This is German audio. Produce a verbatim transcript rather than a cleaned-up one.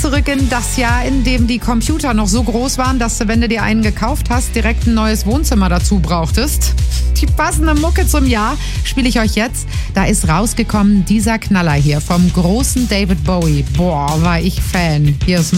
zurück in das Jahr, in dem die Computer noch so groß waren, dass du, wenn du dir einen gekauft hast, direkt ein neues Wohnzimmer dazu brauchtest. Die passende Mucke zum Jahr spiele ich euch jetzt. Da ist rausgekommen dieser Knaller hier vom großen David Bowie. Boah, war ich Fan. Hier ist